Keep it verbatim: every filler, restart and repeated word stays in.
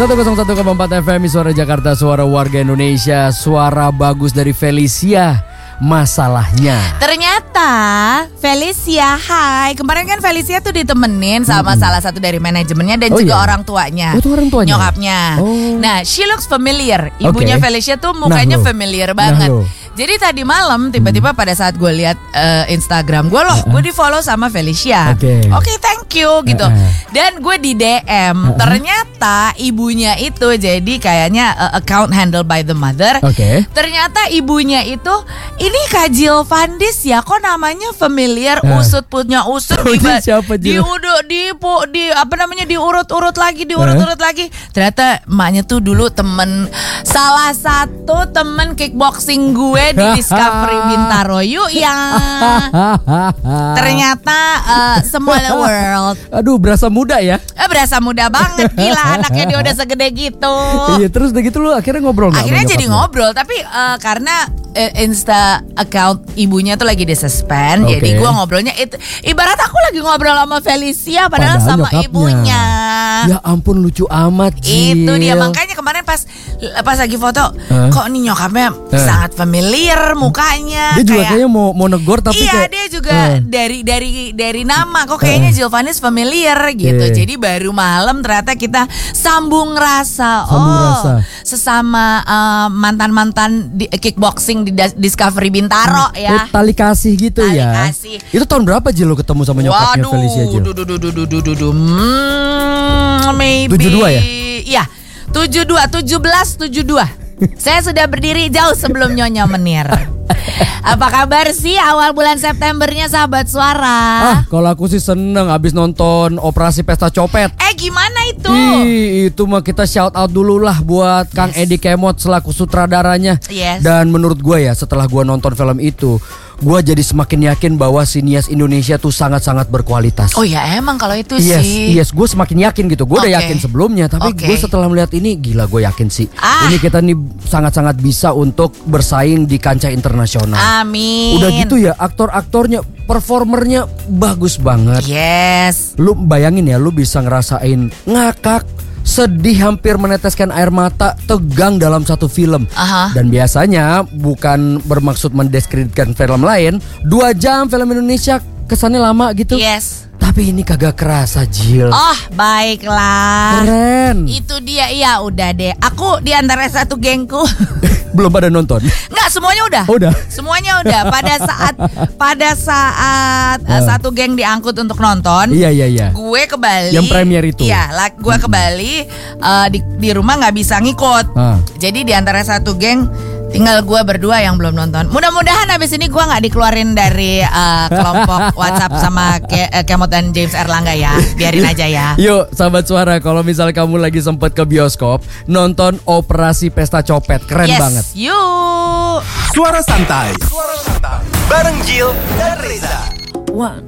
seratus satu koma empat F M Suara Jakarta, suara warga Indonesia. Suara bagus dari Felicia. Masalahnya ternyata Felicia, hai. Kemarin kan Felicia tuh ditemenin sama hmm. salah satu dari manajemennya dan oh juga iya? orang tuanya. Oh, itu orang tuanya? Nyokapnya. Oh. Nah, she looks familiar. Ibunya okay. Felicia tuh mukanya nah, familiar banget. Nah, jadi tadi malam tiba-tiba hmm. pada saat gue lihat uh, Instagram gue, loh, uh-uh. gue di follow sama Felicia. Oke, okay. okay, thank you gitu. Uh-uh. Dan gue di D M. Uh-uh. Ternyata ibunya itu jadi kayaknya uh, account handled by the mother. Oke. Okay. Ternyata ibunya itu ini Kak Jill Vandis ya, kok namanya familiar, uh. usut punya usut di siapa di udah di, di apa namanya diurut-urut lagi, diurut-urut uh. lagi. Ternyata emaknya tuh dulu temen salah satu temen kickboxing gue di Discovery Bintaro Yuk yang ternyata uh, semua the world. Aduh, berasa muda ya? Eh, berasa muda banget, gila anaknya dia udah segede gitu. Iya, terus udah gitu lu akhirnya ngobrol. Akhirnya jadi ngobrol, tapi uh, karena uh, Insta account ibunya tuh lagi disuspend, okay. jadi gue ngobrolnya itu ibarat aku lagi ngobrol sama Felicia padahal, padahal sama nyokapnya. Ibunya. Ya ampun, lucu amat Jill. Itu dia, makanya kemarin pas pas lagi foto, huh? kok nih nyokapnya huh? sangat familiar mukanya. Dia juga kayak, kayaknya mau mau negor tapi iya, kayak, dia juga uh. dari dari dari nama kok kayaknya uh. Jill Vandis familiar gitu. Yeah. Jadi baru malam ternyata kita sambung rasa. Sambung oh, rasa. Sesama uh, mantan-mantan di, kickboxing di Discovery Bintaro hmm. ya. Tali kasih gitu tali ya. Kasih. Itu tahun berapa Jill lo ketemu sama nyokapnya Waduh, Felicia Jill? Waduh, duh, duh, duh, duh, duh, duh, hmm, maybe. tujuh dua ya? Iya, tujuh dua, tujuh belas, tujuh dua. Saya sudah berdiri jauh sebelum Nyonya Menir. Apa kabar sih awal bulan Septembernya sahabat suara? Ah, kalau aku sih seneng abis nonton Operasi Pesta Copet. Eh, gimana itu? Ih, itu mah kita shout out dulu lah buat yes. Kang Edi Kemot selaku sutradaranya. Yes. Dan menurut gue ya, setelah gue nonton film itu, gue jadi semakin yakin bahwa sinias Indonesia tuh sangat-sangat berkualitas. Oh ya, emang kalau itu yes, sih. Yes, gue semakin yakin gitu. Gue okay. udah yakin sebelumnya, tapi okay. gue setelah melihat ini, gila gue yakin sih. Ah. Ini kita nih sangat-sangat bisa untuk bersaing di kancah internasional. Amin. Udah gitu ya, aktor-aktornya, performernya bagus banget. Yes. Lu bayangin ya, lu bisa ngerasain ngakak, sedih, hampir meneteskan air mata, tegang dalam satu film. Aha. Dan biasanya bukan bermaksud mendiskreditkan film lain, dua jam film Indonesia kesannya lama gitu. Yes. Tapi ini kagak kerasa Jill. Oh, baiklah. Keren. Itu dia, ya udah deh. Aku di antara satu gengku. Belum pada nonton? Enggak, semuanya udah. Oh, udah. Semuanya udah. Pada saat pada saat uh. Uh, satu geng diangkut untuk nonton. Iya iya iya. Gue ke Bali. Yang premier itu. Iya, gue ke Bali uh, di di rumah nggak bisa ngikut. Uh. Jadi di antara satu geng tinggal gue berdua yang belum nonton. Mudah-mudahan abis ini gue gak dikeluarin dari uh, kelompok WhatsApp sama Ke- Kemot dan James Erlangga ya. Biarin aja ya. Yuk sahabat suara, kalau misalnya kamu lagi sempet ke bioskop, nonton Operasi Pesta Copet. Keren yes, banget. Yuk. Suara santai. Suara santai. Bareng Jill dan Reza. Wah.